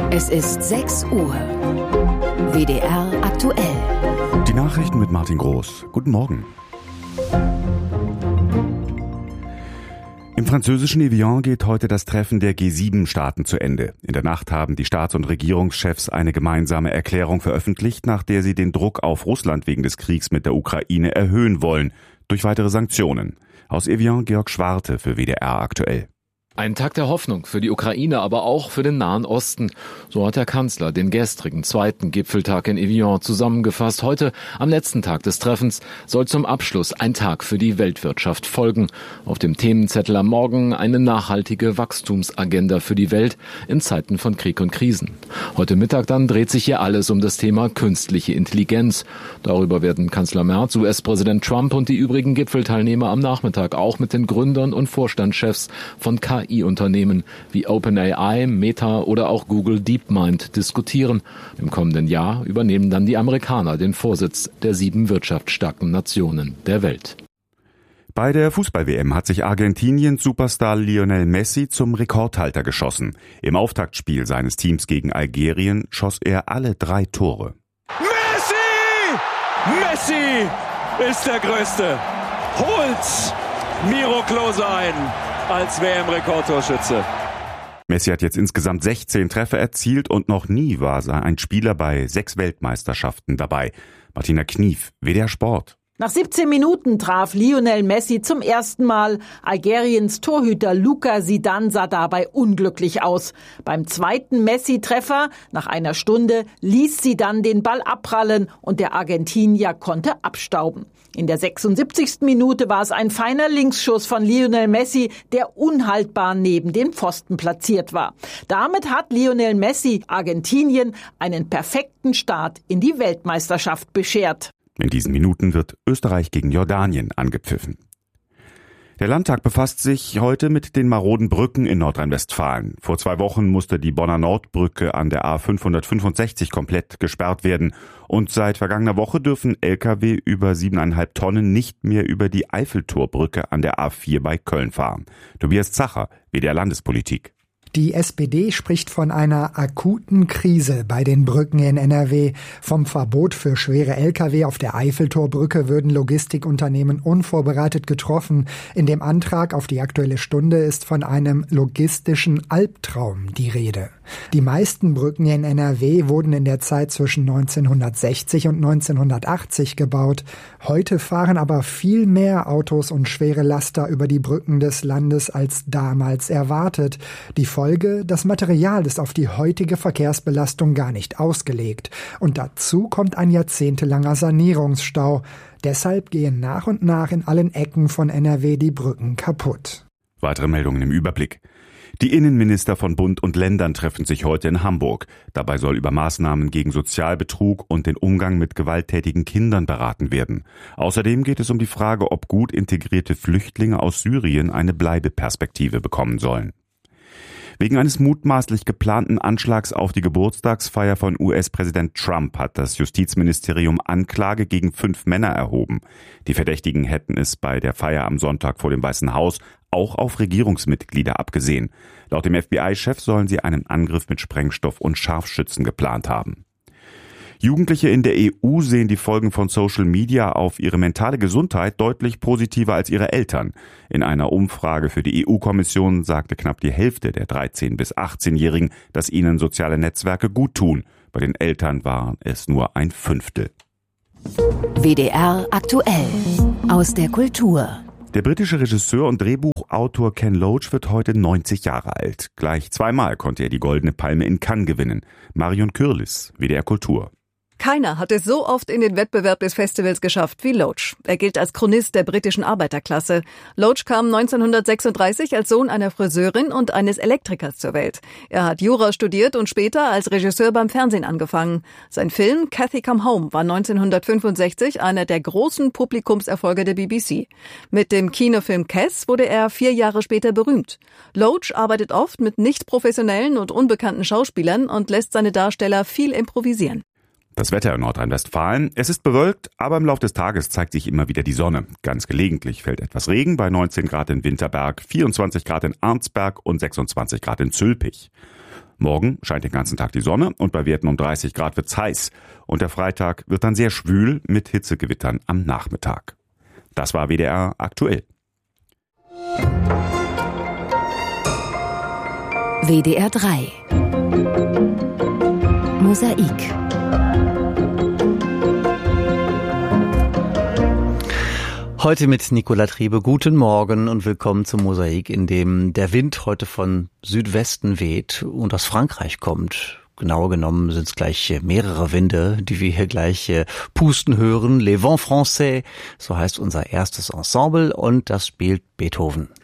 Es ist 6 Uhr. WDR aktuell. Die Nachrichten mit Martin Groß. Guten Morgen. Im französischen Evian geht heute das Treffen der G7-Staaten zu Ende. In der Nacht haben die Staats- und Regierungschefs eine gemeinsame Erklärung veröffentlicht, nach der sie den Druck auf Russland wegen des Kriegs mit der Ukraine erhöhen wollen, durch weitere Sanktionen. Aus Evian Georg Schwarte für WDR aktuell. Ein Tag der Hoffnung für die Ukraine, aber auch für den Nahen Osten. So hat der Kanzler den gestrigen zweiten Gipfeltag in Evian zusammengefasst. Heute, am letzten Tag des Treffens, soll zum Abschluss ein Tag für die Weltwirtschaft folgen. Auf dem Themenzettel am Morgen eine nachhaltige Wachstumsagenda für die Welt in Zeiten von Krieg und Krisen. Heute Mittag dann dreht sich hier alles um das Thema künstliche Intelligenz. Darüber werden Kanzler Merz, US-Präsident Trump und die übrigen Gipfelteilnehmer am Nachmittag auch mit den Gründern und Vorstandschefs von KI-Unternehmen wie OpenAI, Meta oder auch Google DeepMind diskutieren. Im kommenden Jahr übernehmen dann die Amerikaner den Vorsitz der 7 wirtschaftsstarken Nationen der Welt. Bei der Fußball-WM hat sich Argentiniens Superstar Lionel Messi zum Rekordhalter geschossen. Im Auftaktspiel seines Teams gegen Algerien schoss er alle 3 Tore. Messi ist der Größte. Holt Miro Klose ein als WM-Rekordtorschütze. Messi hat jetzt insgesamt 16 Treffer erzielt und noch nie war ein Spieler bei 6 Weltmeisterschaften dabei. Martina Knief, WDR Sport. Nach 17 Minuten traf Lionel Messi zum ersten Mal. Algeriens Torhüter Luka Zidane sah dabei unglücklich aus. Beim zweiten Messi-Treffer, nach einer Stunde, ließ Zidane den Ball abprallen und der Argentinier konnte abstauben. In der 76. Minute war es ein feiner Linksschuss von Lionel Messi, der unhaltbar neben den Pfosten platziert war. Damit hat Lionel Messi Argentinien einen perfekten Start in die Weltmeisterschaft beschert. In diesen Minuten wird Österreich gegen Jordanien angepfiffen. Der Landtag befasst sich heute mit den maroden Brücken in Nordrhein-Westfalen. Vor 2 Wochen musste die Bonner Nordbrücke an der A565 komplett gesperrt werden. Und seit vergangener Woche dürfen Lkw über 7,5 Tonnen nicht mehr über die Eiffeltorbrücke an der A4 bei Köln fahren. Tobias Zacher, WDR Landespolitik. Die SPD spricht von einer akuten Krise bei den Brücken in NRW. Vom Verbot für schwere Lkw auf der Eiffeltorbrücke würden Logistikunternehmen unvorbereitet getroffen. In dem Antrag auf die Aktuelle Stunde ist von einem logistischen Albtraum die Rede. Die meisten Brücken in NRW wurden in der Zeit zwischen 1960 und 1980 gebaut. Heute fahren aber viel mehr Autos und schwere Laster über die Brücken des Landes als damals erwartet. Die Folge: Das Material ist auf die heutige Verkehrsbelastung gar nicht ausgelegt. Und dazu kommt ein jahrzehntelanger Sanierungsstau. Deshalb gehen nach und nach in allen Ecken von NRW die Brücken kaputt. Weitere Meldungen im Überblick. Die Innenminister von Bund und Ländern treffen sich heute in Hamburg. Dabei soll über Maßnahmen gegen Sozialbetrug und den Umgang mit gewalttätigen Kindern beraten werden. Außerdem geht es um die Frage, ob gut integrierte Flüchtlinge aus Syrien eine Bleibeperspektive bekommen sollen. Wegen eines mutmaßlich geplanten Anschlags auf die Geburtstagsfeier von US-Präsident Trump hat das Justizministerium Anklage gegen 5 Männer erhoben. Die Verdächtigen hätten es bei der Feier am Sonntag vor dem Weißen Haus auch auf Regierungsmitglieder abgesehen. Laut dem FBI-Chef sollen sie einen Angriff mit Sprengstoff und Scharfschützen geplant haben. Jugendliche in der EU sehen die Folgen von Social Media auf ihre mentale Gesundheit deutlich positiver als ihre Eltern. In einer Umfrage für die EU-Kommission sagte knapp die Hälfte der 13- bis 18-Jährigen, dass ihnen soziale Netzwerke gut tun. Bei den Eltern waren es nur ein Fünftel. WDR aktuell. Aus der Kultur. Der britische Regisseur und Drehbuchautor Ken Loach wird heute 90 Jahre alt. Gleich 2-mal konnte er die Goldene Palme in Cannes gewinnen. Marion Kürlis, WDR Kultur. Keiner hat es so oft in den Wettbewerb des Festivals geschafft wie Loach. Er gilt als Chronist der britischen Arbeiterklasse. Loach kam 1936 als Sohn einer Friseurin und eines Elektrikers zur Welt. Er hat Jura studiert und später als Regisseur beim Fernsehen angefangen. Sein Film Cathy Come Home war 1965 einer der großen Publikumserfolge der BBC. Mit dem Kinofilm Cass wurde er 4 Jahre später berühmt. Loach arbeitet oft mit nicht professionellen und unbekannten Schauspielern und lässt seine Darsteller viel improvisieren. Das Wetter in Nordrhein-Westfalen. Es ist bewölkt, aber im Laufe des Tages zeigt sich immer wieder die Sonne. Ganz gelegentlich fällt etwas Regen bei 19 Grad in Winterberg, 24 Grad in Arnsberg und 26 Grad in Zülpich. Morgen scheint den ganzen Tag die Sonne und bei Werten um 30 Grad wird's heiß. Und der Freitag wird dann sehr schwül mit Hitzegewittern am Nachmittag. Das war WDR aktuell. WDR 3 Mosaik. Heute mit Nicola Triebe. Guten Morgen und willkommen zum Mosaik, in dem der Wind heute von Südwesten weht und aus Frankreich kommt. Genauer genommen sind es gleich mehrere Winde, die wir hier gleich pusten hören. Les Vents Français, so heißt unser erstes Ensemble, und das spielt Beethoven.